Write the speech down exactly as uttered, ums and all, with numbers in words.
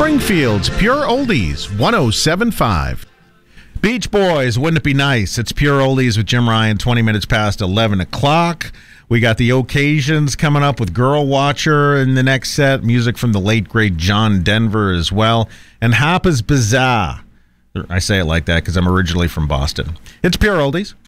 Springfield's Pure Oldies, one oh seven point five. Beach Boys, wouldn't it be nice? It's Pure Oldies with Jim Ryan, twenty minutes past eleven o'clock. We got the Occasions coming up with Girl Watcher in the next set. Music from the late, great John Denver as well. And Harper's Bazaar. I say it like that because I'm originally from Boston. It's Pure Oldies.